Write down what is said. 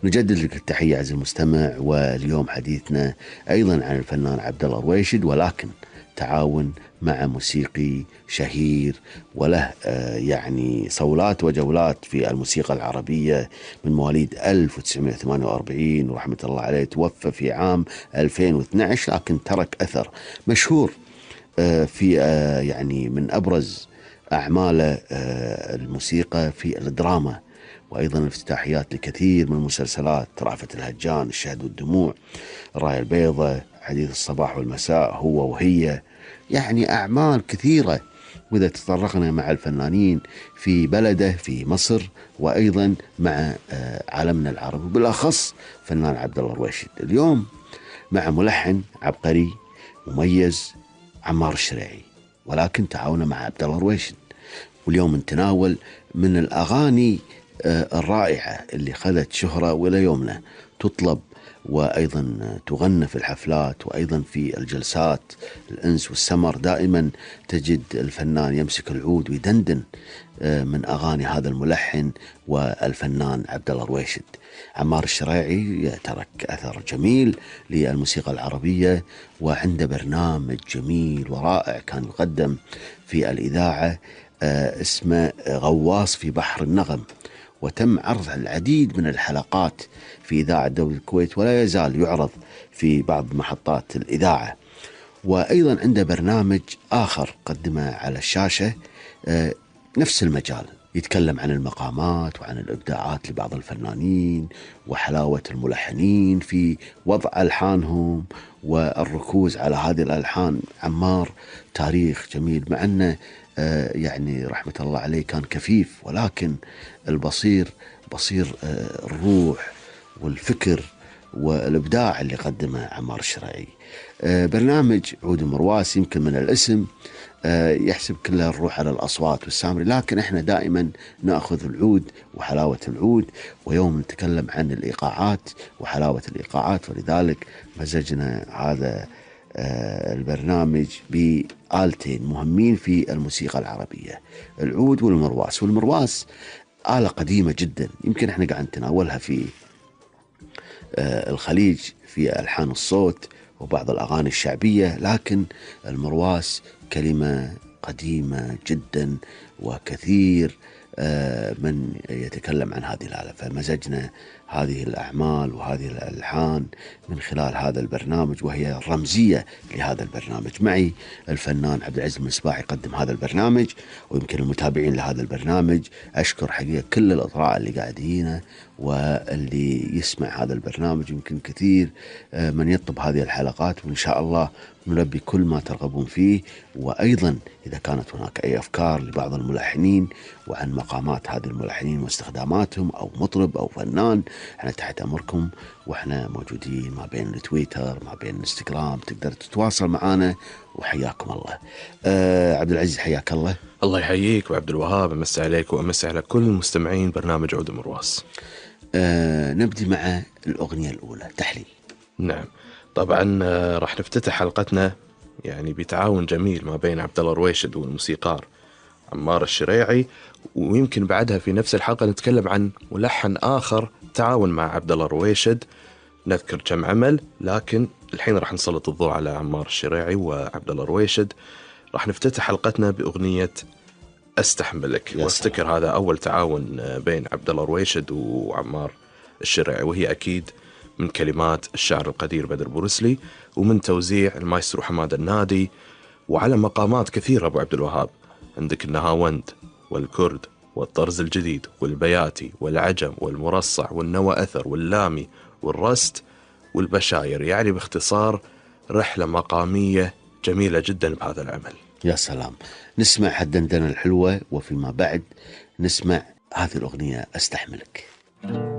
نجدد لك التحية عزيزي المستمع، واليوم حديثنا أيضا عن الفنان عبد الله الرويشد، ولكن تعاون مع موسيقي شهير وله يعني صولات وجولات في الموسيقى العربية، من مواليد 1948 ورحمة الله عليه، توفى في عام 2012، لكن ترك أثر مشهور في يعني من أبرز أعماله الموسيقى في الدراما، وأيضا الافتتاحيات لكثير من المسلسلات: رأفت الهجان، الشهد والدموع، الراية البيضاء، حديث الصباح والمساء، هو وهي. يعني أعمال كثيرة، وإذا تطرقنا مع الفنانين في بلده في مصر، وأيضا مع عالمنا العربي، بالأخص فنان عبد الله الرويشد. اليوم مع ملحن عبقري مميز، عمار الشريعي، ولكن تعاون مع عبد الله الرويشد. واليوم نتناول من الأغاني الرائعة اللي خذت شهرة وإلى يومنا تطلب، وأيضا تغنى في الحفلات، وأيضا في الجلسات الأنس والسمر. دائما تجد الفنان يمسك العود ويدندن من أغاني هذا الملحن والفنان عبد الله الرويشد. عمار الشريعي ترك أثر جميل للموسيقى العربية، وعنده برنامج جميل ورائع كان يقدم في الإذاعة اسمه غواص في بحر النغم، وتم عرض العديد من الحلقات في إذاعة دولة الكويت، ولا يزال يعرض في بعض محطات الإذاعة. وأيضا عنده برنامج آخر قدمه على الشاشة نفس المجال، يتكلم عن المقامات وعن الإبداعات لبعض الفنانين وحلاوة الملحنين في وضع ألحانهم والركوز على هذه الألحان. عمار تاريخ جميل، مع أنه يعني رحمة الله عليه كان كفيف، ولكن البصير بصير الروح والفكر والإبداع اللي قدمه عمار الشريعي. برنامج عود مرواس يمكن من الاسم يحسب كلها الروح على الأصوات والسامري، لكن احنا دائما نأخذ العود وحلاوة العود، ويوم نتكلم عن الإيقاعات وحلاوة الإيقاعات، ولذلك مزجنا هذا البرنامج بآلتين مهمين في الموسيقى العربية: العود والمرواس. والمرواس آلة قديمة جدا، يمكن احنا قاعد نتناولها في الخليج في ألحان الصوت وبعض الأغاني الشعبية، لكن المرواس كلمة قديمة جدا، وكثير من يتكلم عن هذه الآلة. فمزجنا هذه الأعمال وهذه الألحان من خلال هذا البرنامج، وهي رمزية لهذا البرنامج. معي الفنان عبد العزيز المصباح يقدم هذا البرنامج، ويمكن المتابعين لهذا البرنامج أشكر حقيقة كل الأطراء اللي قاعدين واللي يسمع هذا البرنامج. يمكن كثير من يطلب هذه الحلقات، وإن شاء الله نلبي كل ما ترغبون فيه. وأيضا إذا كانت هناك أي أفكار لبعض الملحنين وعن مقامات هذه الملحنين واستخداماتهم، أو مطرب أو فنان، احنا تحت أمركم، وإحنا موجودين ما بين التويتر ما بين الانستغرام، تقدر تتواصل معنا. وحياكم الله. عبد العزيز حياك الله. الله يحييك وعبد الوهاب، أمسي عليك وأمسي على كل المستمعين برنامج عود مرواس. نبدي مع الأغنية الأولى، تحليل. نعم، طبعا راح نفتتح حلقتنا يعني بتعاون جميل ما بين عبد الله الرويشد والموسيقار عمار الشريعي، ويمكن بعدها في نفس الحلقة نتكلم عن ملحن آخر تعاون مع عبد الله الرويشد، نذكر كم عمل، لكن الحين راح نسلط الضوء على عمار الشريعي وعبد الله الرويشد. راح نفتتح حلقتنا بأغنية أستحملك، وافتكر هذا أول تعاون بين عبد الله الرويشد وعمار الشريعي، وهي أكيد من كلمات الشاعر القدير بدر بورسلي، ومن توزيع المايسترو حماد النادي، وعلى مقامات كثيرة أبو عبد الوهاب. عندك النهاوند والكرد والطرز الجديد والبياتي والعجم والمرصع والنوى أثر واللامي والرست والبشاير، يعني باختصار رحلة مقامية جميلة جدا بهذا العمل. يا سلام، نسمع هالدندنة الحلوة، وفيما بعد نسمع هذه الأغنية أستحملك.